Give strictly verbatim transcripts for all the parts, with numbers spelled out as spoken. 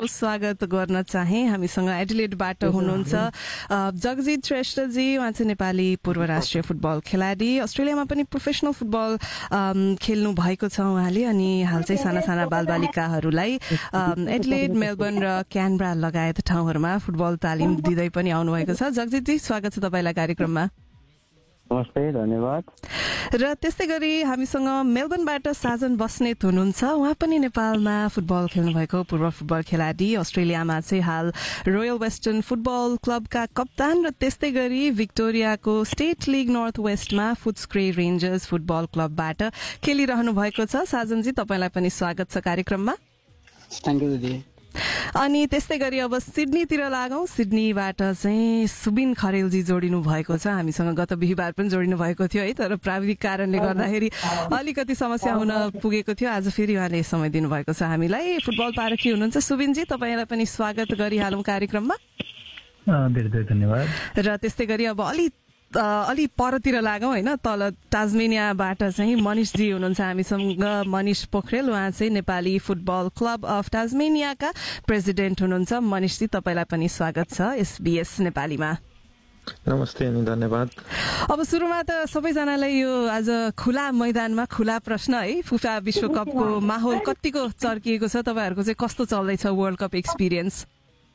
स्वागत गर्न चाहे। हामीसँग एडिलेडबाट हुनुहुन्छ जगजित श्रेष्ठजी। उहाँ चाहिँ नेपाली पूर्व राष्ट्रिय फुटबल खेलाडी, अस्ट्रेलियामा पनि प्रोफेसनल फुटबल खेल्नु भएको छ उहाँले, अनि हाल चाहिँ साना साना बालबालिकाहरूलाई एडिलेड, मेलबर्न र क्यानबरा लगायत ठाउँहरूमा फुटबल तालिम दिँदै पनि आउनुभएको छ। जगजितजी, स्वागत छ तपाईँलाई कार्यक्रममा। नमस्ते, धन्यवाद। र त्यस्तै गरी हामीसँग मेलबर्नबाट साजन बस्नेत हुनुहुन्छ। उहाँ पनि नेपालमा फुटबल खेल्नु भएको पूर्व फुटबल खेलाडी, अस्ट्रेलियामा चाहिँ हाल रोयल वेस्टर्न फुटबल क्लबका कप्तान र त्यस्तै गरी विक्टोरियाको state league north वेस्टमा फुट्सक्रे Rangers football क्लबबाट खेलिरहनु भएको छ। साजनजी, तपाईँलाई पनि स्वागत छ कार्यक्रममा। थ्याङ्क यू दिदी। अनि त्यस्तै गरी अब सिडनीतिर लागौं। सिडनीबाट चाहिँ सुबिन खरेलजी जोडिनु भएको छ। हामीसँग गत बिहिबार पनि जोडिनु भएको थियो है, तर प्राविधिक कारणले गर्दाखेरि अलिकति समस्या हुन पुगेको थियो। आज फेरि उहाँले समय दिनुभएको छ हामीलाई। फुटबल पारखी हुनुहुन्छ सुबिनजी, तपाईँलाई पनि स्वागत गरिहालौँ कार्यक्रममा। धेरै धेरै धन्यवाद। र त्यस्तै गरी अब अलि अलि परतिर लागौँ होइन, तल टाजमेनियाबाट चाहिँ मनिषजी हुनुहुन्छ हामीसँग। मनिष पोखरेल, उहाँ चाहिँ Nepali football club of टाजमेनियाका president हुनुहुन्छ। मनिषजी, तपाईँलाई पनि स्वागत छ एसबीएस नेपालीमा। नमस्ते अनि धन्यवाद। अब सुरुमा त सबैजनालाई यो आज खुला मैदानमा खुला प्रश्न है, फुफा विश्वकपको माहौल कतिको चर्किएको छ, तपाईँहरूको चाहिँ कस्तो चल्दैछ वर्ल्ड कप एक्सपिरियन्स?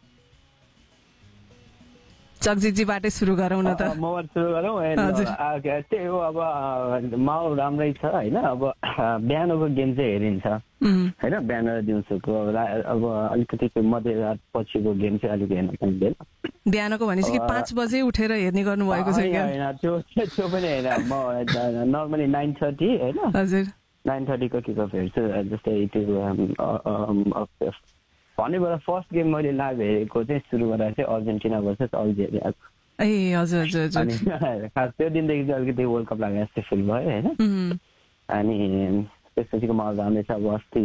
जगजितजीबाटै सुरु गरौँ न त। मबाट सुरु गरौँ। त्यही हो, अब माहौल राम्रै छ होइन। अब बिहानको गेम चाहिँ हेरिन्छ होइन, बिहान र दिउँसोको। अब अलिकति मध्यरात पछिको गेम चाहिँ अलिक हेर्न पाइँदैन। बिहानको भनेपछि कि पाँच बजे उठेर हेर्ने गर्नु भएको छ? त्यो त्यो पनि होइन, म नर्मली नाइन थर्टी होइन, हजुर नाइन थर्टीको किकअफ हेर्छु। जस्तै त्यो भन्ने बेला फर्स्ट गेम मैले लाइभ हेरेको चाहिँ सुरु गरेर चाहिँ अर्जेन्टिना भर्सेस अल्जेरिया। ए हजुर हजुर। अनि खास त्यो दिनदेखि चाहिँ अलिकति वर्ल्ड कप लागेर जस्तै फिल भयो होइन। अनि त्यसपछिको माहौल राम्रै छ। अब अस्ति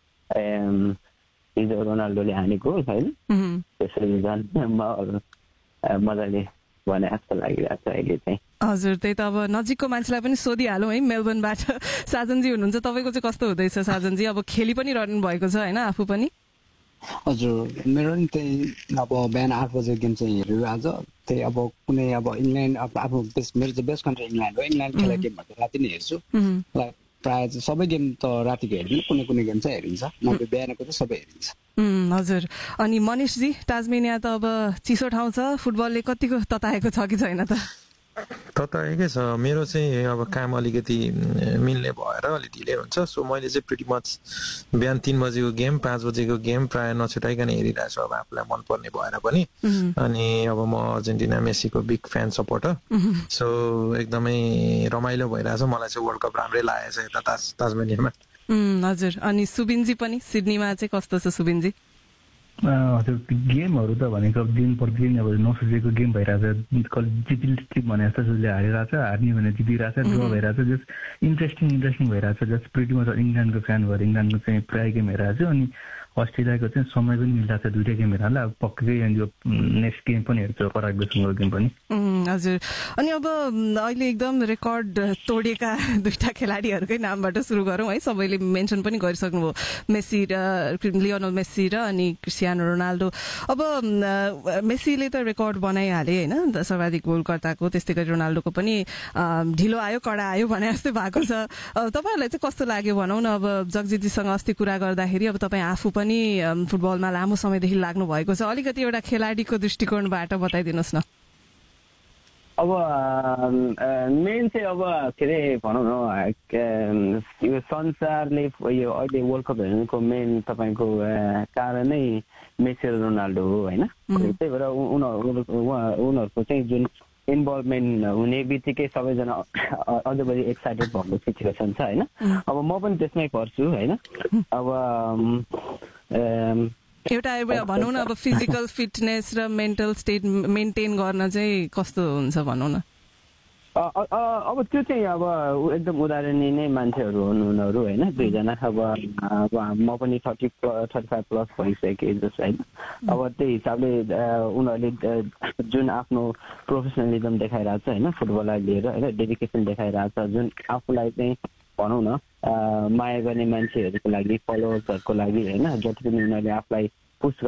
हिजो रोनाल्डोले हानेको होइन, त्यसरी झन् माहौल मजाले भने जस्तो लागिरहेको छ अहिले चाहिँ। हजुर, त्यही त। अब नजिकको मान्छेलाई पनि सोधिहालौँ है, मेलबर्नबाट साजनजी हुनुहुन्छ। तपाईँको चाहिँ कस्तो हुँदैछ साजनजी? अब खेली पनि रहनु भएको छ होइन आफू पनि? हजुर, मेरो नि त्यही अब बिहान आठ बजे गेम चाहिँ हेऱ्यो आज। त्यही अब कुनै अब इङ्ल्यान्ड, अब आफू मेरो चाहिँ बेस्ट कन्ट्री इङ्ल्यान्ड हो। इङ्ल्यान्ड खेला गेमहरू त राति नै हेर्छु। प्रायः चाहिँ सबै गेम त रातिको हेर्दिनँ, कुनै कुनै गेम चाहिँ हेरिन्छ, नभए बिहानको चाहिँ सबै हेरिन्छ। हजुर। अनि मनिषजी, टाजमेनिया त अब चिसो ठाउँ छ, फुटबलले कतिको तताएको छ कि छैन त? तताएकै छ। मेरो चाहिँ अब काम अलिकति मिल्ने भएर अलिक ढिलै हुन्छ। सो मैले चाहिँ प्रिटी मच बिहान तीन बजेको गेम, पाँच बजेको गेम प्रायः नछुटाइकन हेरिरहेको छु, अब आफूलाई मनपर्ने भएर पनि। अनि अब म Argentina मेसीको big fan supporter. So एकदमै रमाइलो भइरहेछ। मलाई चाहिँ वर्ल्ड कप राम्रै लागेको छ यता ताज ताजमेनियामा। हजुर। अनि सुबिनजी पनि सिडनीमा चाहिँ कस्तो छ सुबिनजी? हजुर, गेमहरू त भनेको दिन प्रतिदिन अब नसोचेको गेम भइरहेछ। जितिल भने जस्तो जसले हारिरहेछ, हार्ने भने जितिरहेछ, ड्र भइरहेछ। जस्ट इन्ट्रेस्टिङ इन्ट्रेस्टिङ भइरहेछ। जस्ट प्रिटी मच इङ्ल्यान्डको फ्यान भएर इङ्ल्यान्डको चाहिँ प्रायः गेम हेरेको छु। अनि अस्ट्रेलियाको चाहिँ समय पनि मिलिरहेको छ, दुइटा गेम हेर्नलाई। अब पक्कै यो नेक्स्ट गेम पनि हेर्छु, पराग्वेसँगको गेम पनि। हजुर। अनि अब अहिले एकदम रेकर्ड तोडेका दुईटा खेलाडीहरूकै नामबाट सुरु गरौँ है। सबैले मेन्सन पनि गरिसक्नुभयो, मेसी र लियोनल मेसी र अनि क्रिस्टियानो रोनाल्डो। अब मेसीले त रेकर्ड बनाइहाले होइन, सर्वाधिक गोलकर्ताको। त्यस्तै गरी रोनाल्डोको पनि ढिलो आयो कडा आयो भने जस्तै भएको छ। तपाईँहरूलाई चाहिँ कस्तो लाग्यो भनौँ न? अब जगजितजीसँग अस्ति कुरा गर्दाखेरि अब तपाईँ आफू पनि फुटबलमा लामो समयदेखि लाग्नु भएको छ, अलिकति एउटा खेलाडीको दृष्टिकोणबाट बताइदिनुहोस् न। अब मेन चाहिँ अब के अरे भनौँ न, यो संसारले यो अहिले वर्ल्ड कप हेर्नुको मेन तपाईँको कारणै मेसी र रोनाल्डो हो होइन। त्यही भएर उनीहरू उनीहरूको चाहिँ जुन इन्भल्भमेन्ट हुने बित्तिकै सबैजना अझ बढी एक्साइटेड भएको सिचुएसन छ होइन। अब म पनि त्यसमै पर्छु होइन। अब एउटा भनौँ न, अब फिजिकल फिटनेस र मेन्टल स्टेट मेन्टेन गर्न चाहिँ कस्तो हुन्छ भनौँ न? अब त्यो चाहिँ अब एकदम उदाहरणीय नै मान्छेहरू हुनु उनीहरू होइन, दुईजना। अब अब म पनि थर्टी थर्टी फाइभ प्लस भइसकेको एजेस होइन। अब त्यही हिसाबले उनीहरूले जुन आफ्नो प्रोफेसनलिजम देखाइरहेको छ होइन, फुटबललाई लिएर होइन, डेडिकेसन देखाइरहेको छ, जुन आफूलाई चाहिँ भनौँ न माया गर्ने मान्छेहरूको लागि, फलोवर्सहरूको लागि होइन, जति पनि उनीहरूले आफूलाई पुस्ट